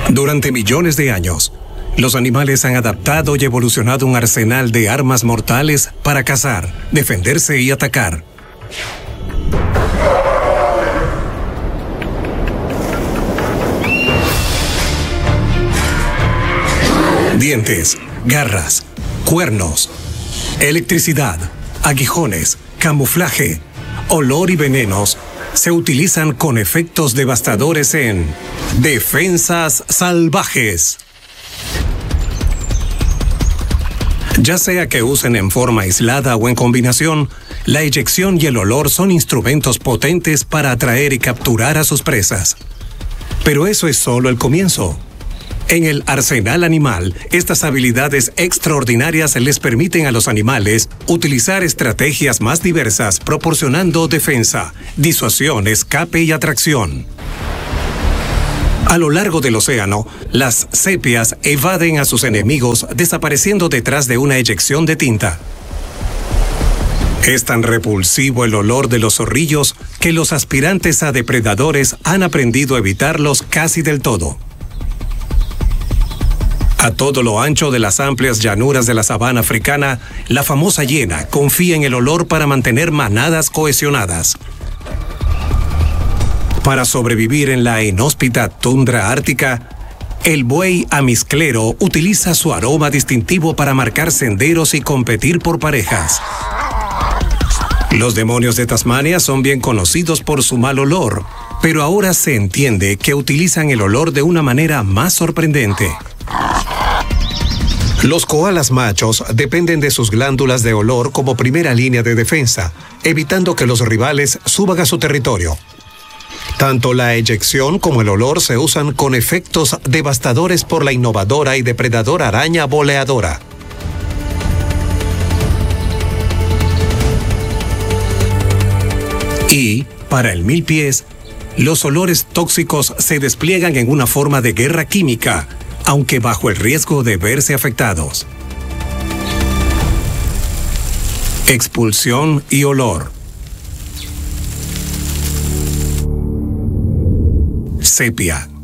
Durante millones de años, los animales han adaptado y evolucionado un arsenal de armas mortales para cazar, defenderse y atacar. Dientes, garras, cuernos, electricidad, aguijones, camuflaje, olor y venenos se utilizan con efectos devastadores en defensas salvajes. Ya sea que usen en forma aislada o en combinación, la eyección y el olor son instrumentos potentes para atraer y capturar a sus presas. Pero eso es solo el comienzo. En el arsenal animal, estas habilidades extraordinarias les permiten a los animales utilizar estrategias más diversas, proporcionando defensa, disuasión, escape y atracción. A lo largo del océano, las sepias evaden a sus enemigos desapareciendo detrás de una eyección de tinta. Es tan repulsivo el olor de los zorrillos que los aspirantes a depredadores han aprendido a evitarlos casi del todo. A todo lo ancho de las amplias llanuras de la sabana africana, la famosa hiena confía en el olor para mantener manadas cohesionadas. Para sobrevivir en la inhóspita tundra ártica, el buey amizclero utiliza su aroma distintivo para marcar senderos y competir por parejas. Los demonios de Tasmania son bien conocidos por su mal olor, pero ahora se entiende que utilizan el olor de una manera más sorprendente. Los koalas machos dependen de sus glándulas de olor como primera línea de defensa, evitando que los rivales suban a su territorio. Tanto la eyección como el olor se usan con efectos devastadores por la innovadora y depredadora araña boleadora. Y, para el milpiés, los olores tóxicos se despliegan en una forma de guerra química, aunque bajo el riesgo de verse afectados. Expulsión y olor. Sepia.